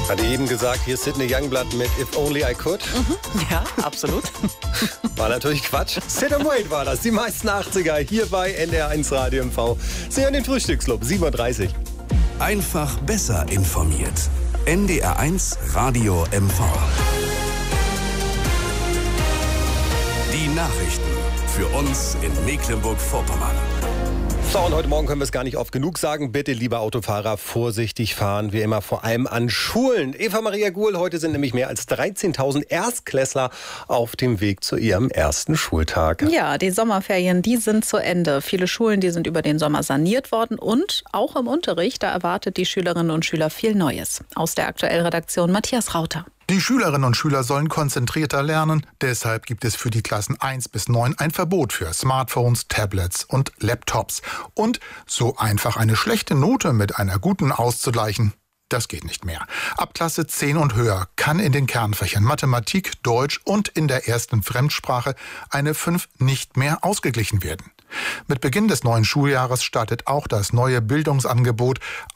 Hatte eben gesagt, hier ist Sidney Youngblood mit If Only I Could. Ja, absolut. War natürlich Quatsch. Sit and Wait war das, die meisten 80er hier bei NDR1 Radio MV. Sie hören den Frühstücksclub, 7.30 Uhr. Einfach besser informiert. NDR1 Radio MV. Die Nachrichten für uns in Mecklenburg-Vorpommern. So, und heute Morgen können wir es gar nicht oft genug sagen. Bitte, liebe Autofahrer, vorsichtig fahren. Wie immer, vor allem an Schulen. Eva Maria Guhl, heute sind nämlich mehr als 13.000 Erstklässler auf dem Weg zu ihrem ersten Schultag. Ja, die Sommerferien, die sind zu Ende. Viele Schulen, die sind über den Sommer saniert worden. Und auch im Unterricht, da erwartet die Schülerinnen und Schüler viel Neues. Aus der Aktuellredaktion Matthias Rauter. Die Schülerinnen und Schüler sollen konzentrierter lernen. Deshalb gibt es für die Klassen 1 bis 9 ein Verbot für Smartphones, Tablets und Laptops. Und so einfach eine schlechte Note mit einer guten auszugleichen, das geht nicht mehr. Ab Klasse 10 und höher kann in den Kernfächern Mathematik, Deutsch und in der ersten Fremdsprache eine 5 nicht mehr ausgeglichen werden. Mit Beginn des neuen Schuljahres startet auch das neue Bildungsangebot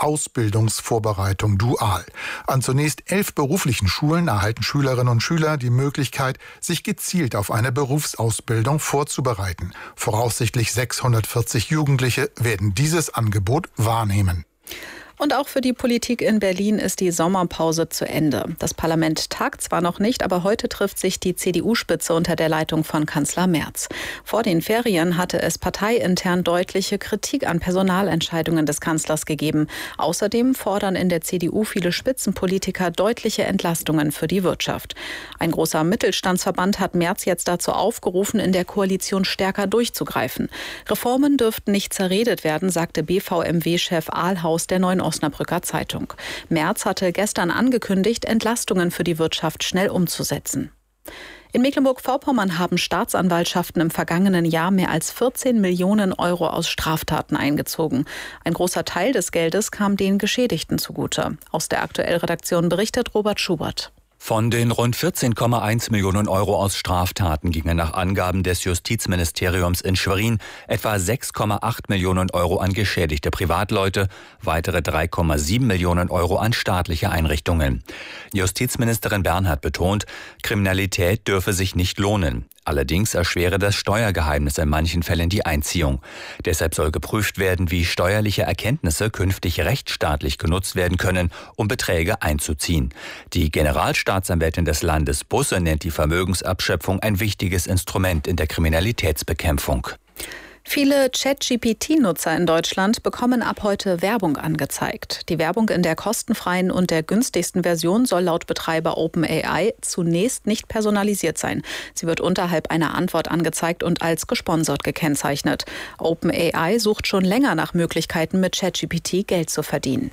Ausbildungsvorbereitung Dual. An zunächst 11 beruflichen Schulen erhalten Schülerinnen und Schüler die Möglichkeit, sich gezielt auf eine Berufsausbildung vorzubereiten. Voraussichtlich 640 Jugendliche werden dieses Angebot wahrnehmen. Und auch für die Politik in Berlin ist die Sommerpause zu Ende. Das Parlament tagt zwar noch nicht, aber heute trifft sich die CDU-Spitze unter der Leitung von Kanzler Merz. Vor den Ferien hatte es parteiintern deutliche Kritik an Personalentscheidungen des Kanzlers gegeben. Außerdem fordern in der CDU viele Spitzenpolitiker deutliche Entlastungen für die Wirtschaft. Ein großer Mittelstandsverband hat Merz jetzt dazu aufgerufen, in der Koalition stärker durchzugreifen. Reformen dürften nicht zerredet werden, sagte BVMW-Chef Ahlhaus der Neuen Osnabrücker Zeitung. Merz hatte gestern angekündigt, Entlastungen für die Wirtschaft schnell umzusetzen. In Mecklenburg-Vorpommern haben Staatsanwaltschaften im vergangenen Jahr mehr als 14 Millionen Euro aus Straftaten eingezogen. Ein großer Teil des Geldes kam den Geschädigten zugute. Aus der Aktuellredaktion berichtet Robert Schubert. Von den rund 14,1 Millionen Euro aus Straftaten gingen nach Angaben des Justizministeriums in Schwerin etwa 6,8 Millionen Euro an geschädigte Privatleute, weitere 3,7 Millionen Euro an staatliche Einrichtungen. Justizministerin Bernhardt betont, Kriminalität dürfe sich nicht lohnen. Allerdings erschwere das Steuergeheimnis in manchen Fällen die Einziehung. Deshalb soll geprüft werden, wie steuerliche Erkenntnisse künftig rechtsstaatlich genutzt werden können, um Beträge einzuziehen. Die Generalstaatsanwältin des Landes Busse nennt die Vermögensabschöpfung ein wichtiges Instrument in der Kriminalitätsbekämpfung. Viele ChatGPT-Nutzer in Deutschland bekommen ab heute Werbung angezeigt. Die Werbung in der kostenfreien und der günstigsten Version soll laut Betreiber OpenAI zunächst nicht personalisiert sein. Sie wird unterhalb einer Antwort angezeigt und als gesponsert gekennzeichnet. OpenAI sucht schon länger nach Möglichkeiten, mit ChatGPT Geld zu verdienen.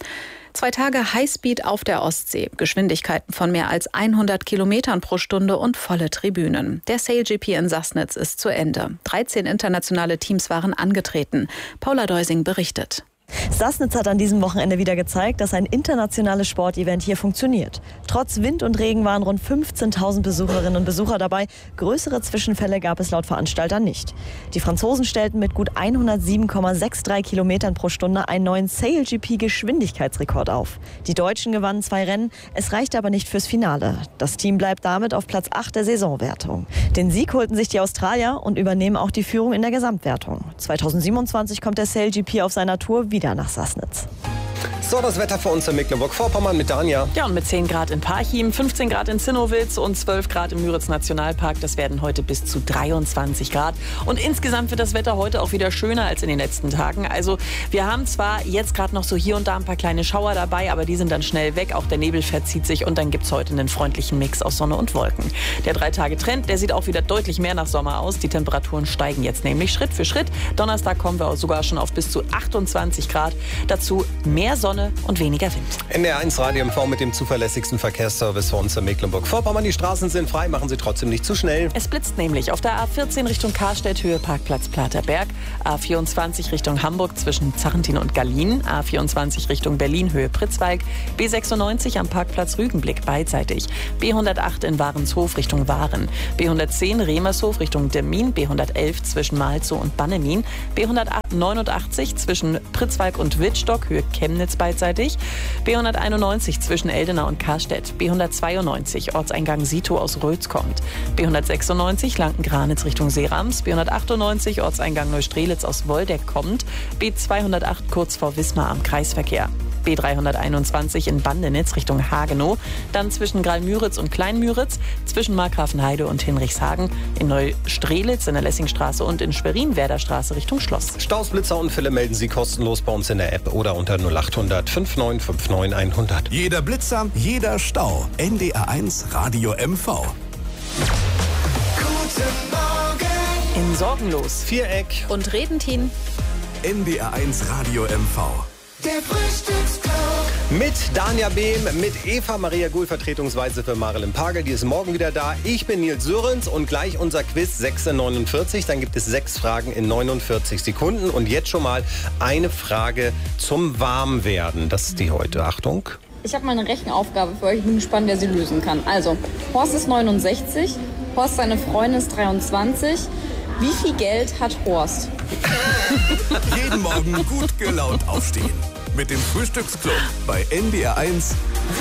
2 Tage Highspeed auf der Ostsee, Geschwindigkeiten von mehr als 100 Kilometern pro Stunde und volle Tribünen. Der SailGP in Sassnitz ist zu Ende. 13 internationale Teams waren angetreten. Paula Deusing berichtet. Sassnitz hat an diesem Wochenende wieder gezeigt, dass ein internationales Sportevent hier funktioniert. Trotz Wind und Regen waren rund 15.000 Besucherinnen und Besucher dabei. Größere Zwischenfälle gab es laut Veranstaltern nicht. Die Franzosen stellten mit gut 107,63 Kilometern pro Stunde einen neuen SailGP-Geschwindigkeitsrekord auf. Die Deutschen gewannen 2 Rennen, es reichte aber nicht fürs Finale. Das Team bleibt damit auf Platz 8 der Saisonwertung. Den Sieg holten sich die Australier und übernehmen auch die Führung in der Gesamtwertung. 2027 kommt der SailGP auf seiner Tour wieder nach Sassnitz. So, das Wetter für uns in Mecklenburg-Vorpommern mit Danja. Ja, und mit 10 Grad in Parchim, 15 Grad in Zinnowitz und 12 Grad im Müritz-Nationalpark. Das werden heute bis zu 23 Grad. Und insgesamt wird das Wetter heute auch wieder schöner als in den letzten Tagen. Also wir haben zwar jetzt gerade noch so hier und da ein paar kleine Schauer dabei, aber die sind dann schnell weg. Auch der Nebel verzieht sich und dann gibt es heute einen freundlichen Mix aus Sonne und Wolken. Der 3-Tage-Trend, der sieht auch wieder deutlich mehr nach Sommer aus. Die Temperaturen steigen jetzt nämlich Schritt für Schritt. Donnerstag kommen wir sogar schon auf bis zu 28 Grad. Dazu mehr Sonne und weniger Wind. NDR1 Radio MV mit dem zuverlässigsten Verkehrsservice für uns in Mecklenburg-Vorpommern. Die Straßen sind frei, machen Sie trotzdem nicht zu schnell. Es blitzt nämlich auf der A14 Richtung Karstedt, Höhe Parkplatz Platerberg, A24 Richtung Hamburg zwischen Zarrentin und Gallien, A24 Richtung Berlin, Höhe Pritzwalk, B96 am Parkplatz Rügenblick beidseitig, B108 in Warenshof Richtung Waren, B110 Remershof Richtung Demmin, B111 zwischen Malzow und Bannemin, B189 zwischen Pritzwalk und Wittstock, Höhe Chemnitz beidseitig, beidseitig. B191 zwischen Eldena und Karstedt. B192 Ortseingang Sito aus Rötz kommt. B196 Lanken-Granitz Richtung Seerams. B198 Ortseingang Neustrelitz aus Woldeck kommt. B208 kurz vor Wismar am Kreisverkehr. B321 in Bandenitz Richtung Hagenow, dann zwischen Graal-Müritz und Klein-Müritz, zwischen Markgrafenheide und Hinrichshagen, in Neustrelitz in der Lessingstraße und in Schwerin-Werderstraße Richtung Schloss. Staus, Blitzer und Fälle melden Sie kostenlos bei uns in der App oder unter 0800 5959 100. Jeder Blitzer, jeder Stau. NDR1 Radio MV. In Sorgenlos Viereck Und Redentin. NDR1 Radio MV. Der Frühstücksclub. mit Danja Behm, mit Eva Maria Guhl, vertretungsweise für Marilyn Pagel. Die ist morgen wieder da. Ich bin Nils Sörens und gleich unser Quiz 6:49. Dann gibt es 6 Fragen in 49 Sekunden. Und jetzt schon mal eine Frage zum Warmwerden. Das ist die heute. Achtung. Ich habe mal eine Rechenaufgabe für euch. Ich bin gespannt, wer sie lösen kann. Also, Horst ist 69, Horst seine Freundin ist 23. Wie viel Geld hat Horst? Jeden Morgen gut gelaunt aufstehen. Mit dem Frühstücksclub bei NDR1